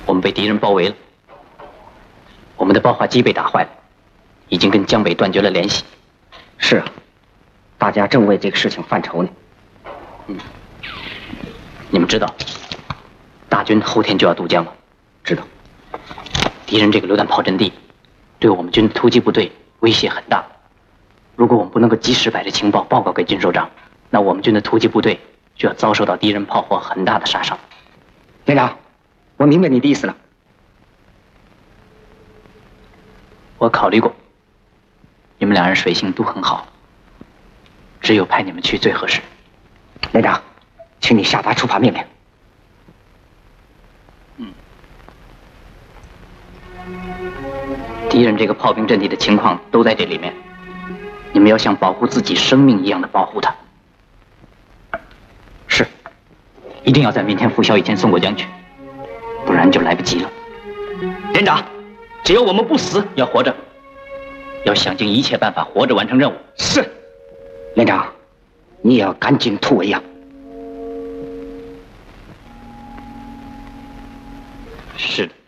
我们被敌人包围了，我们的爆化机被打坏了，已经跟江北断绝了联系。 是啊，大家正为这个事情犯愁呢。 你们知道，大军后天就要渡江了。 知道。 敌人这个榴弹炮阵地，对我们军的突击部队威胁很大。如果我们不能够及时把这情报报告给军首长，那我们军的突击部队就要遭受到敌人炮火很大的杀伤。 连长，我明白你的意思了。 我考虑过，你们两人水性都很好，只有派你们去最合适。 连长，请你下达出发命令。 敌人这个炮兵阵地的情况都在这里面，你们要像保护自己生命一样的保护它。是，一定要在明天拂晓以前送过江去，不然就来不及了。连长，只有我们不死，要活着，要想尽一切办法活着完成任务。 是，连长，你也要赶紧突围呀。 是的。